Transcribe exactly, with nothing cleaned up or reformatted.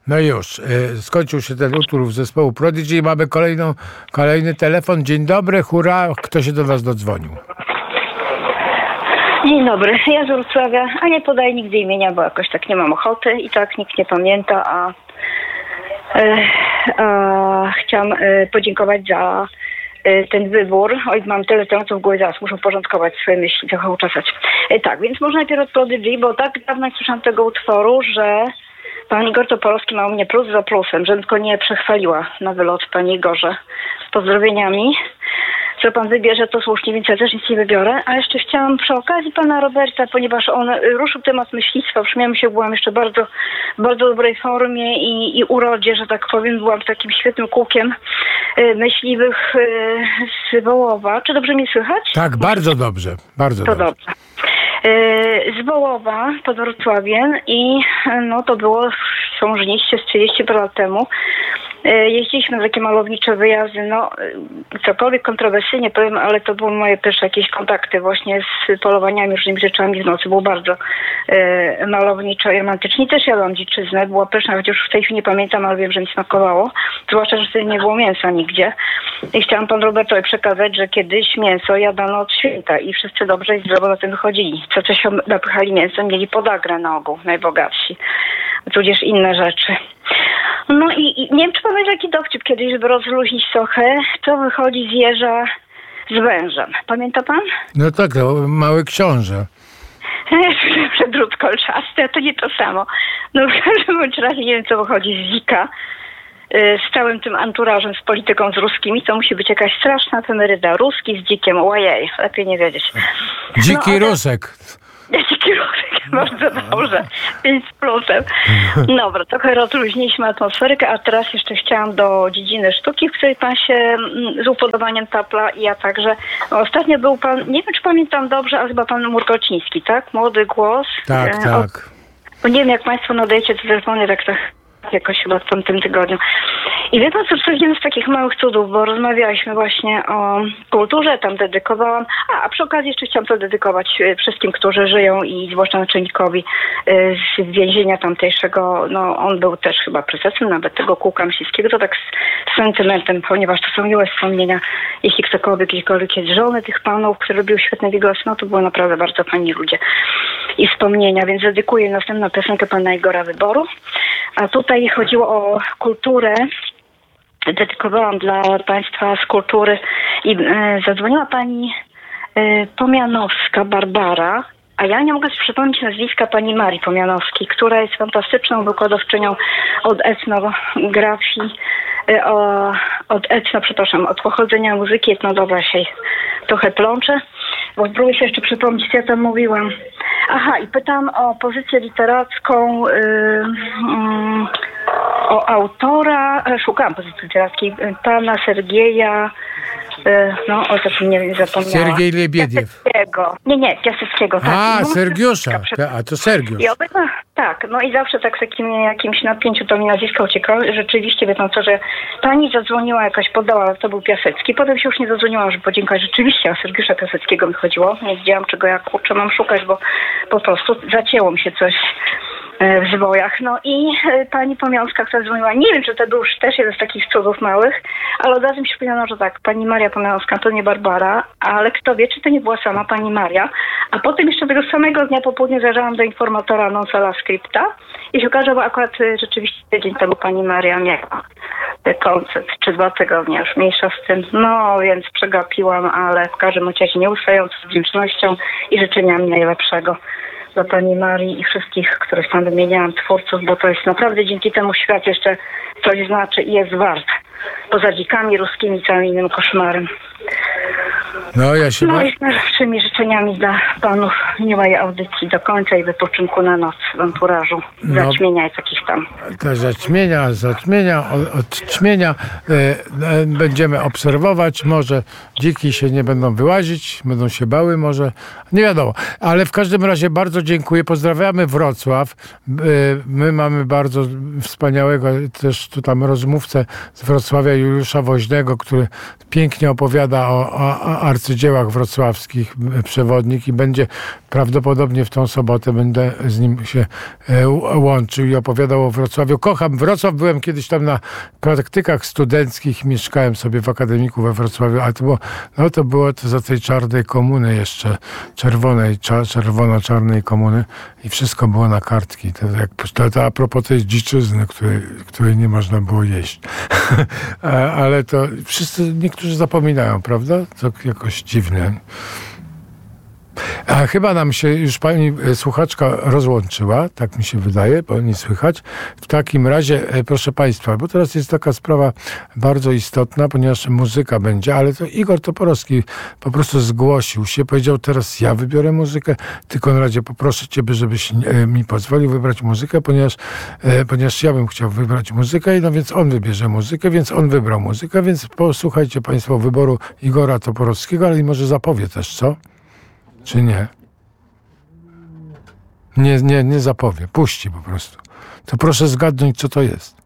No już, y, skończył się ten utwór zespołu Prodigy i mamy kolejną, kolejny telefon. Dzień dobry, hurra, kto się do nas dodzwonił? Dzień dobry, ja z Wrocławia, a nie podaję nigdy imienia, bo jakoś tak nie mam ochoty i tak nikt nie pamięta, a, e, a chciałam e, podziękować za e, ten wybór. Oj, mam tyle tematów w głowie, zaraz muszę uporządkować swoje myśli, trochę uczesać. E, tak, więc może najpierw od Prodigy, bo tak dawno nie słyszałam tego utworu, że pan Igor Toporowski ma u mnie plus za plusem, żebym tylko nie przechwaliła na wylot pani Igorze. Z pozdrowieniami. Co pan wybierze, to słusznie, więc ja też nic nie wybiorę. A jeszcze chciałam przy okazji pana Roberta, ponieważ on ruszył temat myślistwa, przypomniałam się, byłam jeszcze bardzo, w bardzo dobrej formie i, i urodzie, że tak powiem, byłam takim świetnym kółkiem y, myśliwych y, z Wołowa. Czy dobrze mnie słychać? Tak, bardzo dobrze, bardzo to dobrze. dobrze. Z Wołowa pod Wrocławiem i no to było, są żniście z trzydzieści parę lat temu. Jeździliśmy na takie malownicze wyjazdy, no cokolwiek kontrowersyjnie powiem, ale to były moje pierwsze jakieś kontakty właśnie z polowaniami, różnymi rzeczami w nocy. Było bardzo e, malowniczo i romantycznie. Też jadłam dziczyznę, była pyszna, chociaż w tej chwili nie pamiętam, ale wiem, że mi smakowało. Zwłaszcza, że wtedy nie było mięsa nigdzie. I chciałam panu Robertowi przekazać, że kiedyś mięso jadano od święta i wszyscy dobrze i zdrowo na tym wychodzili. Co coś się napychali mięsem, mieli podagrę na ogół, najbogatsi. Tudzież inne rzeczy. No i, i nie wiem, czy pamiętasz taki dowcip kiedyś, żeby rozluźnić trochę, to wychodzi z jeża z wężem. Pamięta pan? No tak, to Mały Książę. Ja słyszę, że drut kolczasty, a to nie to samo. No w każdym bądź razie nie wiem, co wychodzi z Zika, z całym tym anturażem, z polityką, z ruskimi, to musi być jakaś straszna temeryda. Ruski z dzikiem, ojej, lepiej nie wiedzieć. Dziki no, Rusek. Dziki Rusek, bardzo dobrze. pięć z plusem. Dobra, trochę rozluźniliśmy atmosferkę, a teraz jeszcze chciałam do dziedziny sztuki, w której pan się z upodobaniem tapla i ja także. Ostatnio był pan, nie wiem, czy pamiętam dobrze, ale chyba pan Murkociński, tak? Młody głos. Tak, e, tak. Od, bo nie wiem, jak państwo nadajecie te telefony, tak tak. Jakoś chyba w tamtym tygodniu. I wie pan co, to jest jeden z takich małych cudów, bo rozmawialiśmy właśnie o kulturze, tam dedykowałam, a, a przy okazji jeszcze chciałam to dedykować wszystkim, którzy żyją i zwłaszcza naczelnikowi z więzienia tamtejszego, no on był też chyba prezesem nawet tego kółka myśliwskiego, to tak z, z sentymentem, ponieważ to są miłe wspomnienia, jeśli ktokolwiek, kiedykolwiek jest żony tych panów, które robiły świetne wiglasy, no to było naprawdę bardzo fajni ludzie i wspomnienia, więc dedykuję następną piosenkę pana Igora Wyboru. A tutaj chodziło o kulturę. Dedykowałam dla państwa z kultury i e, zadzwoniła pani e, Pomianowska Barbara, a ja nie mogę sobie przypomnieć nazwiska pani Marii Pomianowskiej, która jest fantastyczną wykładowczynią od etnografii, e, o, od etno, przepraszam, od pochodzenia muzyki etnodobra się trochę plączę, bo próbuję się jeszcze przypomnieć, co ja tam mówiłam. Aha, i pytam o pozycję literacką, yy, yy, o autora, szukałam pozycji literackiej, pana Sergieja, yy, no o to nie wiem, zapomniałam. Sergiej Lebiediew. Piaseckiego. Nie, nie, Piaseckiego. Tak. A, no, Sergiusza, a to Sergiusz. I oby, no, tak, no i zawsze tak z takim jakimś napięciu to mi nazwisko uciekało. Rzeczywiście, wie pan co, że pani zadzwoniła, jakaś podała, ale to był Piasecki. Potem się już nie zadzwoniłam, żeby podziękować. Rzeczywiście, o Sergiusza Piaseckiego mi chodziło. Nie wiedziałam, czego ja kurczę mam szukać, bo po prostu zacięło mi się coś w zwojach. No i pani Pomianowska, która dzwoniła, nie wiem, czy to był już też jeden z takich cudów małych, ale od razu mi się przypomniano, że tak, pani Maria Pomianowska to nie Barbara, ale kto wie, czy to nie była sama pani Maria. A potem jeszcze tego samego dnia po południu zajrzałam do informatora Nonsala Scripta i się okazało, że akurat rzeczywiście tydzień temu pani Maria miała koncert, czy dwa tygodnie, już mniejsza z tym. No, więc przegapiłam, ale w każdym razie nieustająco z wdzięcznością i życzeniami najlepszego dla pani Marii i wszystkich, których tam wymieniałam, twórców, bo to jest naprawdę dzięki temu świat jeszcze coś znaczy i jest wart. Poza dzikami, ruskimi i całym innym koszmarem. No, ja się no ma... i z najlepszymi życzeniami dla panów miłej audycji do końca i wypoczynku na noc w anturażu. No, zaćmienia i takich tam. Te zaćmienia, zaćmienia, odćmienia e, e, będziemy obserwować. Może dziki się nie będą wyłazić, będą się bały, może nie wiadomo. Ale w każdym razie bardzo dziękuję. Pozdrawiamy Wrocław. E, my mamy bardzo wspaniałego też tu tam rozmówcę z Wrocławia, Juliusza Woźnego, który pięknie opowiada o, o, arcydziełach wrocławskich przewodnik i będzie prawdopodobnie w tą sobotę będę z nim się łączył i opowiadał o Wrocławiu. Kocham Wrocław, byłem kiedyś tam na praktykach studenckich, mieszkałem sobie w akademiku we Wrocławiu, ale to było, no to było to za tej czarnej komuny jeszcze, czerwonej, czerwono-czarnej komuny i wszystko było na kartki. To, jak, to, to a propos tej dziczyzny, której, której nie można było jeść. Ale to wszyscy, niektórzy zapominają, prawda? To jakoś dziwne. A chyba nam się już pani słuchaczka rozłączyła, tak mi się wydaje, bo nie słychać. W takim razie, proszę państwa, bo teraz jest taka sprawa bardzo istotna, ponieważ muzyka będzie, ale to Igor Toporowski po prostu zgłosił się, powiedział, teraz ja wybiorę muzykę, ty, Konradzie, poproszę ciebie, żebyś mi pozwolił wybrać muzykę, ponieważ, ponieważ ja bym chciał wybrać muzykę, no więc on wybierze muzykę, więc on wybrał muzykę, więc posłuchajcie państwo wyboru Igora Toporowskiego, ale i może zapowie też, co? Czy nie? Nie, nie, nie zapowie. Puści po prostu. To proszę zgadnąć, co to jest.